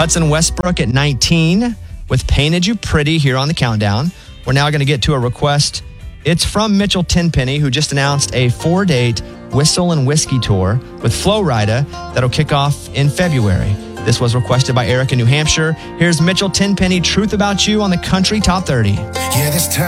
Hudson Westbrook at 19 with Painted You Pretty here on the countdown. We're now going to get to a request. It's from Mitchell Tenpenny, who just announced a 4-date whistle and whiskey tour with Flo Rida that'll kick off in February. This was requested by Eric in New Hampshire. Here's Mitchell Tenpenny, Truth About You on the Country Top 30. Yeah, this time